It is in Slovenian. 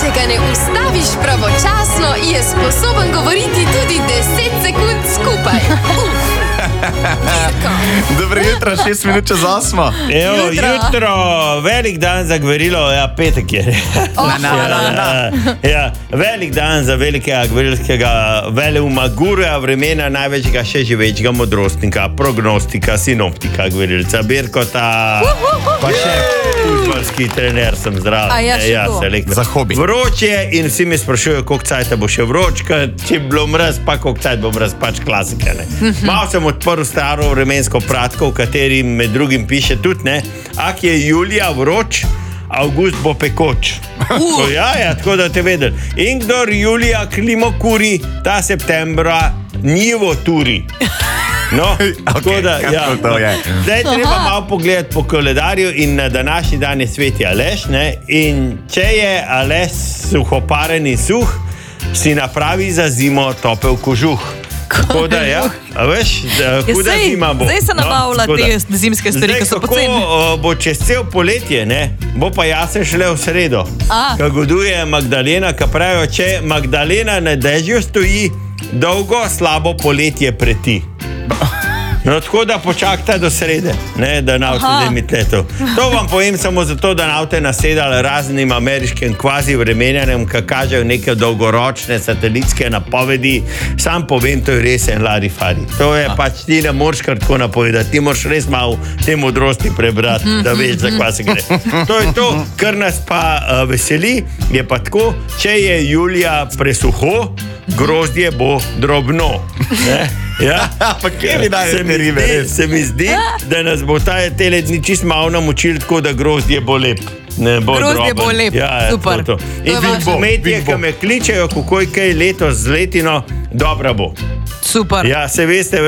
Če ga ne ustaviš pravočasno, je sposoben govoriti tudi 10 sekund skupaj. Dobro jutro, 6 minut čez 8. Evo, jutro, velik dan za gverilo, ja, petek je. Ja, velik dan za velikega gverilskega veleuma, guruja vremena, največjega še živečega modrostnika, prognostika, sinoptika, gverilca, Birkota, pa še fuzbalski trener sem zdrav. Za hobi. Vroč je in vsi me sprašujejo, koliko cajta bo še vroč, če bi bilo mraz, pa koliko cajt bo mraz, pač klasika. Malo sem odprl staro vremensko pratko, v kateri med drugim piše tudi, ne, ak je julija vroč, avgust bo pekoč. Tako da te vedeli. In kdor julija klimo kuri, ta septembra njivo turi. No, tako da, zdaj treba malo pogledati po koledarju in na današnji dan je sveti Aleš, ne, in če je Aleš suhoparen in suh, si napravi za zimo topel kožuh. Tako da, ja, a veš, huda zima bo. Zdaj se nabavlja te zimske stvari, ki so poceni. Kako bo čez cel poletje, ne, bo pa jasen šele v sredo. Ko goduje Magdalena, ko pravijo, če Magdalena na dežju stoji, dolgo slabo poletje preti. No, tako da počakajte do srede, ne, da navte zdaj mi tleto. To vam povem samo zato, da navte nasedali raznim ameriškim kvazi vremenjanjem, ki kažejo neke dolgoročne satelitske napovedi. Sam povem, to je res en larifari. To je pač, ti ne moreš kar tako napovedati. Ti moraš res malo te modrosti prebrati, da veš, za kva se gre. To je to, kar nas pa veseli, je pa tako, če je julija presuho, grozdje bo drobno. Ja, pa kje mi daje te ribe? Se mi zdi, da nas bo ta tele dni čist malo namočil, tako da grozdje bo lep. Grozdje bo lep, super. In kmetje, ki me kličejo, kako je kaj letos z letino, dobra bo. Super. Ja, se veste,